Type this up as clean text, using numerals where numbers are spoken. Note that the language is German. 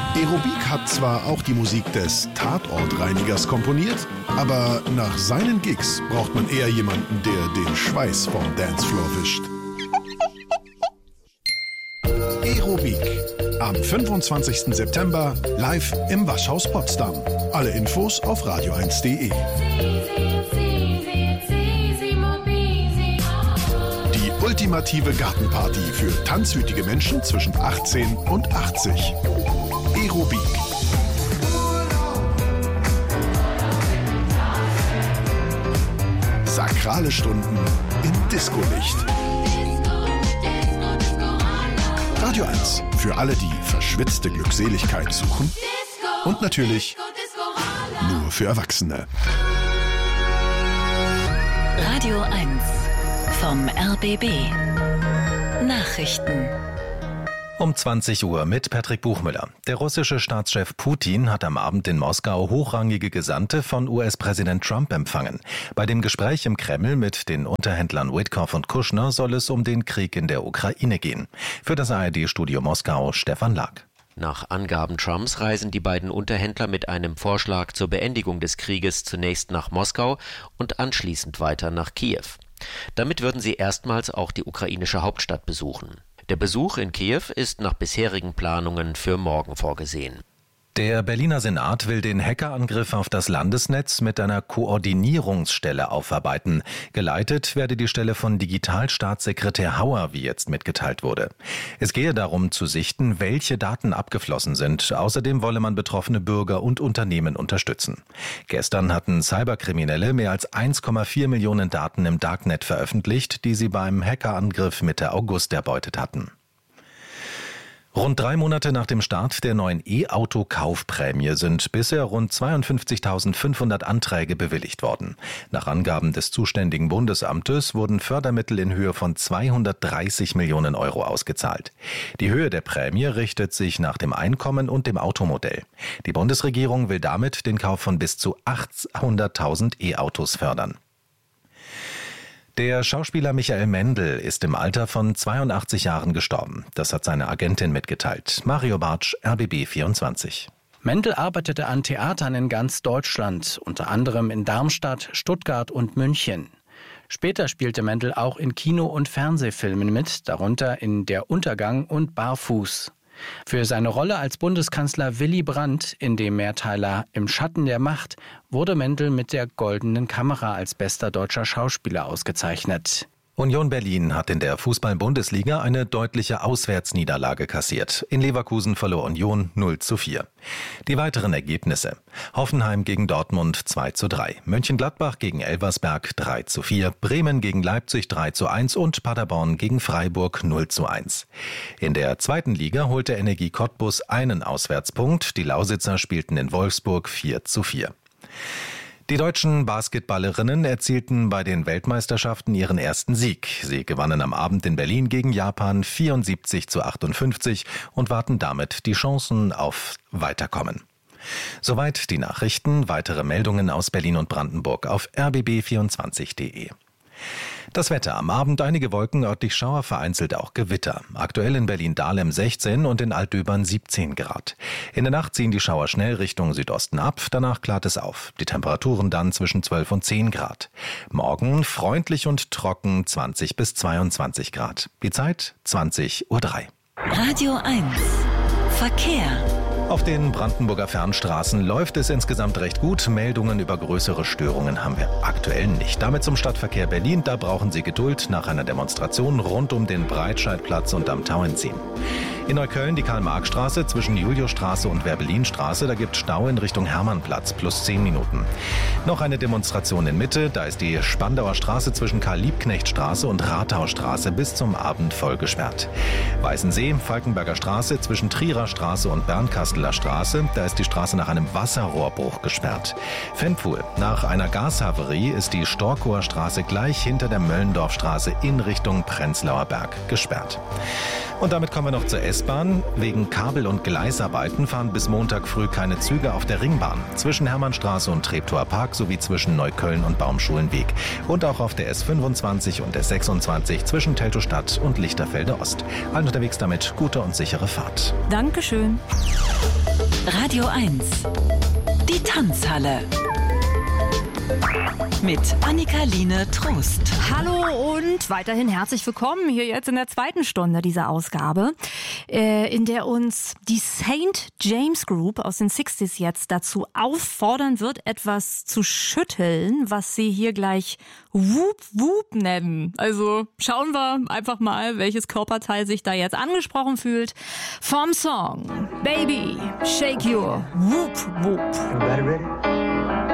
Aerobik hat zwar auch die Musik des Tatortreinigers komponiert, aber nach seinen Gigs braucht man eher jemanden, der den Schweiß vom Dancefloor wischt. Aerobik. Am 25. September live im Waschhaus Potsdam. Alle Infos auf radio1.de. Die ultimative Gartenparty für tanzwütige Menschen zwischen 18 und 80. Aerobik. Sakrale Stunden im Discolicht. Radio 1 für alle, die verschwitzte Glückseligkeit suchen. Und natürlich nur für Erwachsene. Radio 1 vom RBB. Nachrichten. Um 20 Uhr mit Patrick Buchmüller. Der russische Staatschef Putin hat am Abend in Moskau hochrangige Gesandte von US-Präsident Trump empfangen. Bei dem Gespräch im Kreml mit den Unterhändlern Witkoff und Kushner soll es um den Krieg in der Ukraine gehen. Für das ARD-Studio Moskau Stefan Lag. Nach Angaben Trumps reisen die beiden Unterhändler mit einem Vorschlag zur Beendigung des Krieges zunächst nach Moskau und anschließend weiter nach Kiew. Damit würden sie erstmals auch die ukrainische Hauptstadt besuchen. Der Besuch in Kiew ist nach bisherigen Planungen für morgen vorgesehen. Der Berliner Senat will den Hackerangriff auf das Landesnetz mit einer Koordinierungsstelle aufarbeiten. Geleitet werde die Stelle von Digitalstaatssekretär Hauer, wie jetzt mitgeteilt wurde. Es gehe darum zu sichten, welche Daten abgeflossen sind. Außerdem wolle man betroffene Bürger und Unternehmen unterstützen. Gestern hatten Cyberkriminelle mehr als 1,4 Millionen Daten im Darknet veröffentlicht, die sie beim Hackerangriff Mitte August erbeutet hatten. Rund 3 Monate nach dem Start der neuen E-Auto-Kaufprämie sind bisher rund 52.500 Anträge bewilligt worden. Nach Angaben des zuständigen Bundesamtes wurden Fördermittel in Höhe von 230 Millionen Euro ausgezahlt. Die Höhe der Prämie richtet sich nach dem Einkommen und dem Automodell. Die Bundesregierung will damit den Kauf von bis zu 800.000 E-Autos fördern. Der Schauspieler Michael Mendl ist im Alter von 82 Jahren gestorben. Das hat seine Agentin mitgeteilt. Mario Bartsch, RBB 24. Mendl arbeitete an Theatern in ganz Deutschland, unter anderem in Darmstadt, Stuttgart und München. Später spielte Mendl auch in Kino- und Fernsehfilmen mit, darunter in Der Untergang und Barfuß. Für seine Rolle als Bundeskanzler Willy Brandt in dem Mehrteiler Im Schatten der Macht wurde Mendl mit der Goldenen Kamera als bester deutscher Schauspieler ausgezeichnet. Union Berlin hat in der Fußball-Bundesliga eine deutliche Auswärtsniederlage kassiert. In Leverkusen verlor Union 0:4. Die weiteren Ergebnisse: Hoffenheim gegen Dortmund 2:3, Mönchengladbach gegen Elversberg 3:4, Bremen gegen Leipzig 3:1 und Paderborn gegen Freiburg 0:1. In der zweiten Liga holte Energie Cottbus einen Auswärtspunkt. Die Lausitzer spielten in Wolfsburg 4:4. Die deutschen Basketballerinnen erzielten bei den Weltmeisterschaften ihren ersten Sieg. Sie gewannen am Abend in Berlin gegen Japan 74:58 und wahrten damit die Chancen auf Weiterkommen. Soweit die Nachrichten. Weitere Meldungen aus Berlin und Brandenburg auf rbb24.de. Das Wetter: am Abend einige Wolken, örtlich Schauer, vereinzelt auch Gewitter. Aktuell in Berlin-Dahlem 16 und in Altdöbern 17 Grad. In der Nacht ziehen die Schauer schnell Richtung Südosten ab, danach klart es auf. Die Temperaturen dann zwischen 12 und 10 Grad. Morgen freundlich und trocken 20 bis 22 Grad. Die Zeit 20:03 Uhr. Radio 1 Verkehr. Auf den Brandenburger Fernstraßen läuft es insgesamt recht gut. Meldungen über größere Störungen haben wir aktuell nicht. Damit zum Stadtverkehr Berlin. Da brauchen Sie Geduld nach einer Demonstration rund um den Breitscheidplatz und am Tauenziehen. In Neukölln die Karl-Marx-Straße zwischen Juliusstraße und Werbelinstraße. Da gibt Stau in Richtung Hermannplatz, plus 10 Minuten. Noch eine Demonstration in Mitte. Da ist die Spandauer Straße zwischen Karl-Liebknecht-Straße und Rathaustraße bis zum Abend voll gesperrt. Weißensee, Falkenberger Straße zwischen Trierer Straße und Bernkastel Straße, da ist die Straße nach einem Wasserrohrbruch gesperrt. Fennpfuhl, nach einer Gashaverie ist die Storkower Straße gleich hinter der Möllendorfstraße in Richtung Prenzlauer Berg gesperrt. Und damit kommen wir noch zur S-Bahn. Wegen Kabel- und Gleisarbeiten fahren bis Montag früh keine Züge auf der Ringbahn. Zwischen Hermannstraße und Treptower Park sowie zwischen Neukölln und Baumschulenweg. Und auch auf der S25 und S26 zwischen Teltow-Stadt und Lichterfelde Ost. Allen unterwegs damit gute und sichere Fahrt. Dankeschön. Radio 1. Die Tanzhalle. Mit Annika-Line Trost. Hallo und weiterhin herzlich willkommen hier jetzt in der zweiten Stunde dieser Ausgabe, in der uns die St. James Group aus den 60s jetzt dazu auffordern wird, etwas zu schütteln, was sie hier gleich Whoop Whoop nennen. Also schauen wir einfach mal, welches Körperteil sich da jetzt angesprochen fühlt. Vom Song Baby, Shake Your Whoop Whoop. Everybody ready?